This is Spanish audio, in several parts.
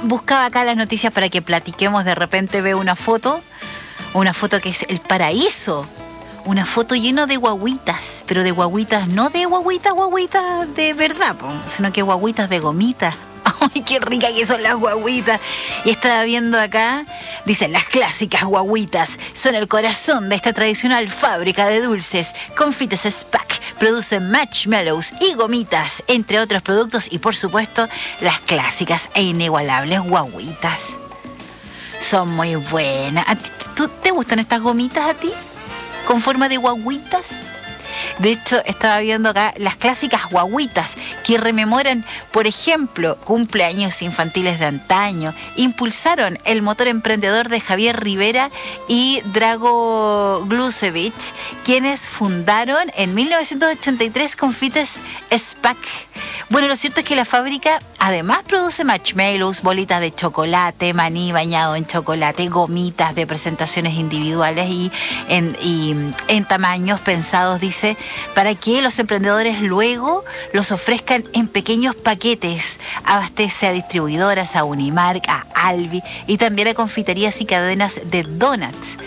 buscaba acá las noticias para que platiquemos. De repente veo una foto que es el paraíso. Una foto llena de guaguitas, pero de guaguitas, no de guaguitas de verdad, sino que guaguitas de gomitas. ¡Ay, qué rica que son las guaguitas! Y estaba viendo acá, dicen, las clásicas guaguitas son el corazón de esta tradicional fábrica de dulces. Confites Spack producen marshmallows y gomitas, entre otros productos, y por supuesto, las clásicas e inigualables guaguitas. Son muy buenas. ¿Te gustan estas gomitas a ti? ¿Con forma de guaguitas? De hecho, estaba viendo acá las clásicas guaguitas que rememoran, por ejemplo, cumpleaños infantiles de antaño. Impulsaron el motor emprendedor de Javier Rivera y Drago Glusevich, quienes fundaron en 1983 Confites Spack. Bueno, lo cierto es que la fábrica además produce marshmallows, bolitas de chocolate, maní bañado en chocolate, gomitas de presentaciones individuales y en tamaños pensados, dice, para que los emprendedores luego los ofrezcan en pequeños paquetes. Abastece a distribuidoras, a Unimark, a Albi y también a confiterías y cadenas de donuts.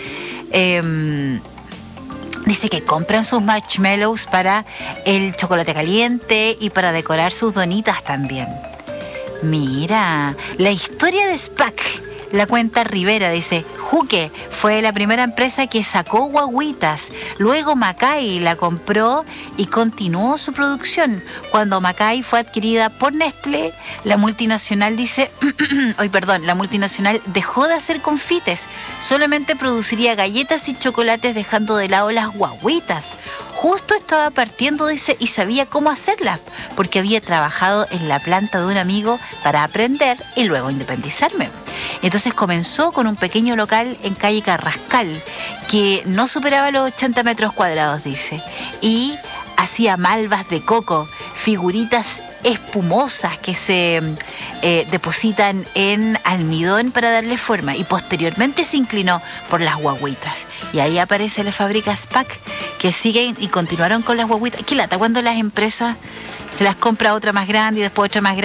Dice que compran sus marshmallows para el chocolate caliente y para decorar sus donitas también. Mira, la historia de Spack la cuenta Rivera, dice, Juque fue la primera empresa que sacó guaguitas. Luego Macay la compró y continuó su producción. Cuando Macay fue adquirida por Nestlé, la multinacional la multinacional dejó de hacer confites. Solamente produciría galletas y chocolates, dejando de lado las guaguitas. Justo estaba partiendo, dice, y sabía cómo hacerlas, porque había trabajado en la planta de un amigo para aprender y luego independizarme. Entonces comenzó con un pequeño local en calle Carrascal, que no superaba los 80 metros cuadrados, dice, y hacía malvas de coco, figuritas espumosas que se depositan en almidón para darle forma, y posteriormente se inclinó por las guaguitas. Y ahí aparece la fábrica Spack, que siguen y continuaron con las guaguitas. Qué lata cuando las empresas se las compra otra más grande y después otra más grande.